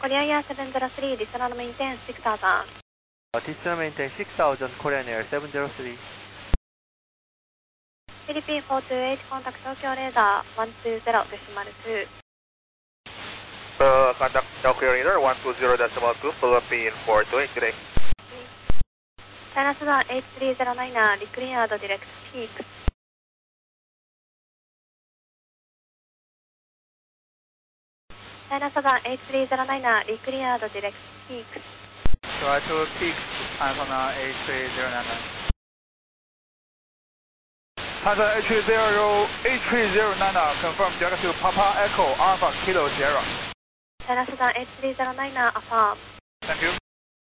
Korean Air 703, additional maintain 6000. Additional maintain 6000, Korean Air 703. Philippine 428, contact Tokyo radar 120.2. Contact Tokyo radar 120.2, Philippine 428, good day. China Sudan 8309, declared direct peak. China Sudan 8309, declared direct peak. Try to peak China Sudan 8309. China H30, confirm direct to Papa Echo Alpha Kilo Sierra. China Sudan 8309, affirm. Thank you.